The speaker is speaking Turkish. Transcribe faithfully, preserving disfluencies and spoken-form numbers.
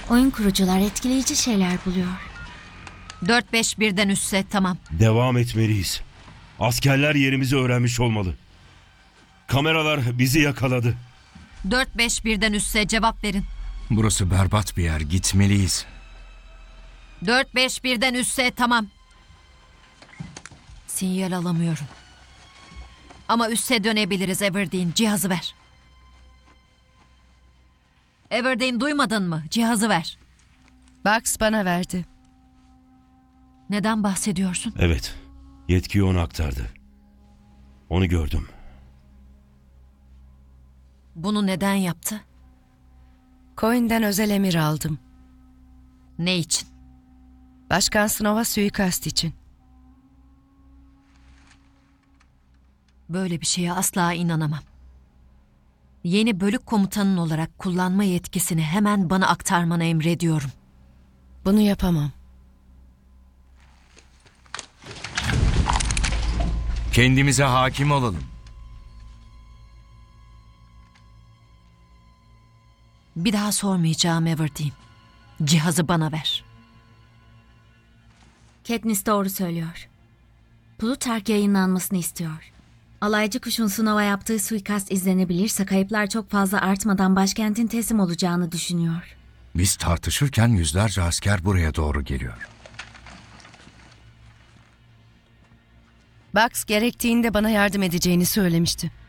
Oyun kurucular etkileyici şeyler buluyor. Dört beş birden üsse tamam. Devam etmeliyiz. Askerler yerimizi öğrenmiş olmalı. Kameralar bizi yakaladı. Dört beş birden üsse cevap verin. Burası berbat bir yer. Gitmeliyiz. Dört beş birden üsse tamam. Sinyal alamıyorum. Ama üsse dönebiliriz Everdeen. Cihazı ver. Everdeen, duymadın mı? Cihazı ver. Bugs bana verdi. Neden bahsediyorsun? Evet. Yetkiyi ona aktardı. Onu gördüm. Bunu neden yaptı? Coin'den özel emir aldım. Ne için? Başkan Snow'a suikast için. Böyle bir şeye asla inanamam. Yeni bölük komutanın olarak kullanma yetkisini hemen bana aktarmanı emrediyorum. Bunu yapamam. Kendimize hakim olalım. Bir daha sormayacağım Everdeen. Cihazı bana ver. Katniss doğru söylüyor. Plutark yayınlanmasını istiyor. Alaycı kuşun Snow'a yaptığı suikast izlenebilirse kayıplar çok fazla artmadan başkentin teslim olacağını düşünüyor. Biz tartışırken yüzlerce asker buraya doğru geliyor. Bugs gerektiğinde bana yardım edeceğini söylemişti.